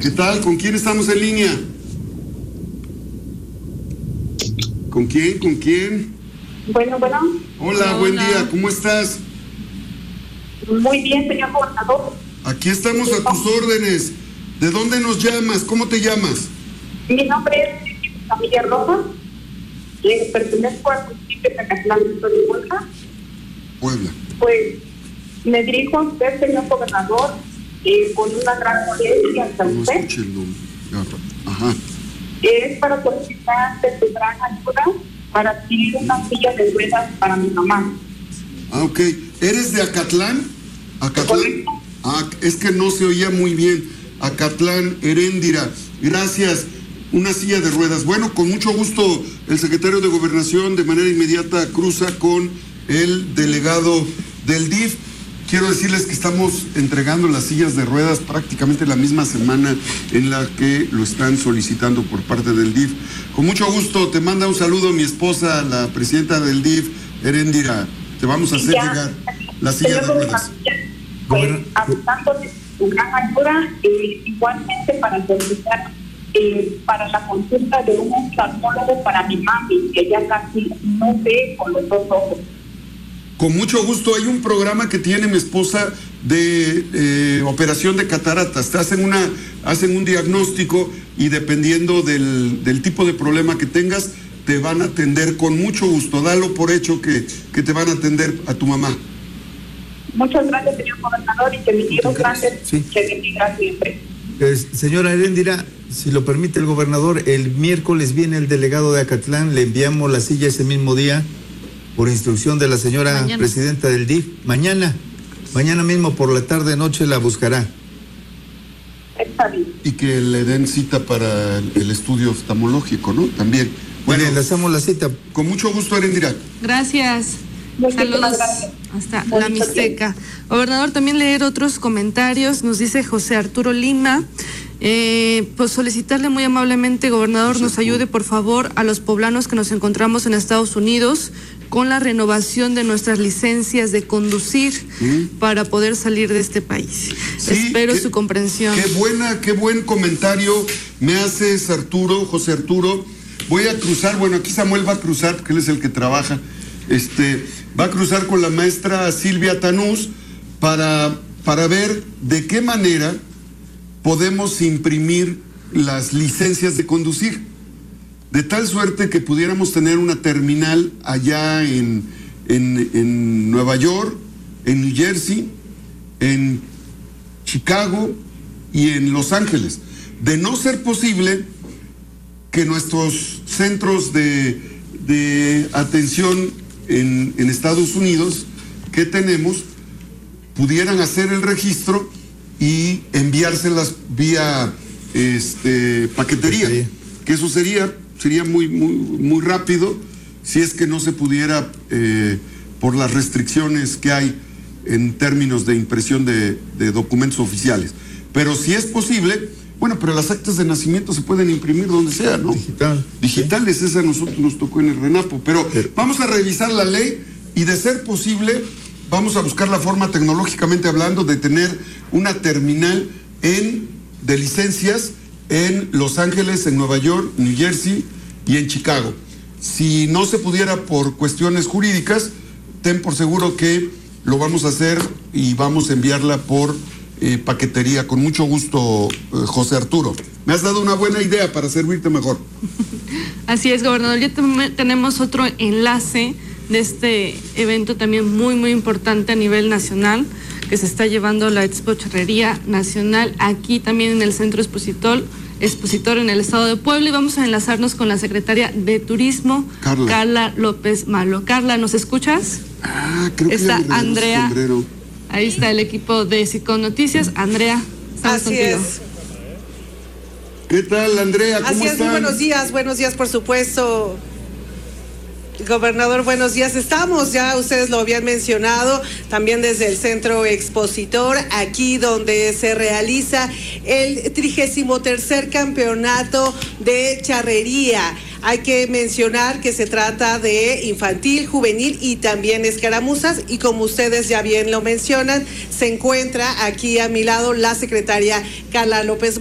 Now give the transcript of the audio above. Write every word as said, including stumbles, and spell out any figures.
¿Qué tal? ¿Con quién estamos en línea? ¿Con quién? ¿Con quién? Bueno, bueno. Hola, Hola, buen hola. día, ¿cómo estás? Muy bien, señor gobernador. Aquí estamos a tus órdenes. ¿De dónde nos llamas? ¿Cómo te llamas? Mi nombre es Familia Rosa. Le pertenezco al municipio de Zacatlán de Puebla. Puebla. Pues me dirijo a usted, señor gobernador, eh, con una gran molestia hacia No usted. escuché el nombre. Ajá. Es para solicitar de su gran ayuda para adquirir una silla de ruedas para mi mamá. Ah, ok. ¿Eres de Acatlán? ¿Acatlán? Correcto. Ah, es que no se oía muy bien. Acatlán, Heréndira. Gracias. Una silla de ruedas. Bueno, con mucho gusto el secretario de Gobernación de manera inmediata cruza con el delegado del D I F. Quiero decirles que estamos entregando las sillas de ruedas prácticamente la misma semana en la que lo están solicitando por parte del D I F. Con mucho gusto te manda un saludo mi esposa, la presidenta del D I F, Heréndira. Te vamos a hacer Ya, llegar la silla de señor ruedas. gobernador, pues, abusando de su gran ayuda, eh, igualmente para solicitar eh, para la consulta de un oftalmólogo para mi mami, que ya casi no ve con los dos ojos. Con mucho gusto. Hay un programa que tiene mi esposa de eh, operación de cataratas. Te hacen una, hacen un diagnóstico y dependiendo del, del tipo de problema que tengas, te van a atender con mucho gusto. Dalo por hecho que, que te van a atender a tu mamá. Muchas gracias, señor gobernador, y que mi Dios grande Sí. que bendiga siempre. Eh, señora Heréndira, si lo permite el gobernador, el miércoles viene el delegado de Acatlán, le enviamos la silla ese mismo día por instrucción de la señora Mañana. presidenta del D I F. Mañana, mañana mismo por la tarde noche la buscará. Está bien. Y que le den cita para el, el estudio oftalmológico, ¿no? También. Bueno, Bueno, le hacemos la cita. con mucho gusto, Heréndira. Gracias. Muchísimas Saludos gracias. hasta Bonito la Mixteca. Gobernador, también leer otros comentarios. Nos dice José Arturo Lima. Eh, pues solicitarle muy amablemente, gobernador, José nos ayude por favor a los poblanos que nos encontramos en Estados Unidos con la renovación de nuestras licencias de conducir ¿Mm? para poder salir de este país. Sí, Espero qué- su comprensión. Qué buena, qué buen comentario me haces, Arturo, José Arturo. Voy a cruzar, bueno, aquí Samuel va a cruzar, porque él es el que trabaja, este, va a cruzar con la maestra Silvia Tanús para, para ver de qué manera podemos imprimir las licencias de conducir, de tal suerte que pudiéramos tener una terminal allá en, en, en Nueva York, en New Jersey, en Chicago y en Los Ángeles. De no ser posible que nuestros centros de, de atención en, en Estados Unidos que tenemos pudieran hacer el registro y enviárselas vía este, paquetería, Sí. que eso sería, sería muy, muy, muy rápido si es que no se pudiera eh, por las restricciones que hay en términos de impresión de, de documentos oficiales. Pero si es posible, bueno, pero las actas de nacimiento se pueden imprimir donde sea, ¿no? Digital. Digitales, esa a nosotros nos tocó en el RENAPO, pero Pero- vamos a revisar la ley y de ser posible vamos a buscar la forma tecnológicamente hablando de tener una terminal en, de licencias en Los Ángeles, en Nueva York, New Jersey y en Chicago. Si no se pudiera por cuestiones jurídicas, ten por seguro que lo vamos a hacer y vamos a enviarla por eh, paquetería. Con mucho gusto, eh, José Arturo. Me has dado una buena idea para servirte mejor. Así es, gobernador. Ya tem- tenemos otro enlace de este evento también muy, muy importante a nivel nacional, que se está llevando la Expo Charrería Nacional aquí también en el Centro Expositor, Expositor en el estado de Puebla, y vamos a enlazarnos con la secretaria de Turismo, Carla. Carla López Malo. Carla, ¿nos escuchas? Ah, creo que Está ya le regaló su Andrea. sombrero. Ahí está el equipo de Sicon Noticias. Andrea, estamos Así contigo. es. ¿Qué tal, Andrea? ¿Cómo Así es, muy están? buenos días, buenos días, por supuesto. Gobernador, buenos días. Estamos, ya ustedes lo habían mencionado, también desde el Centro Expositor, aquí donde se realiza el trigésimo tercer campeonato de charrería. Hay que mencionar que se trata de infantil, juvenil y también escaramuzas, y como ustedes ya bien lo mencionan, se encuentra aquí a mi lado la secretaria Carla López